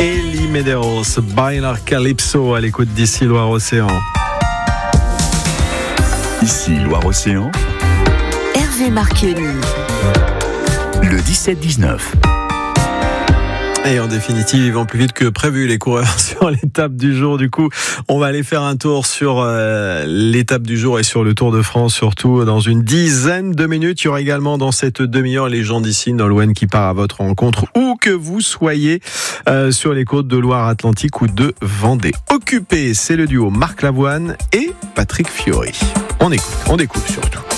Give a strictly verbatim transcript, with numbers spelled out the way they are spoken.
Elie Medeiros, Bailar Calypso à l'écoute d'ici Loire-Océan. Ici Loire-Océan. Hervé Marchionni. Le dix-sept dix-neuf. Et en définitive, ils vont plus vite que prévu, les coureurs, sur l'étape du jour. Du coup, on va aller faire un tour sur euh, l'étape du jour et sur le Tour de France, surtout dans une dizaine de minutes. Il y aura également dans cette demi-heure les gens d'ici, Nolwenn, qui part à votre rencontre, où que vous soyez, euh, sur les côtes de Loire-Atlantique ou de Vendée. Occupé, c'est le duo Marc Lavoine et Patrick Fiori. On écoute, on découvre surtout.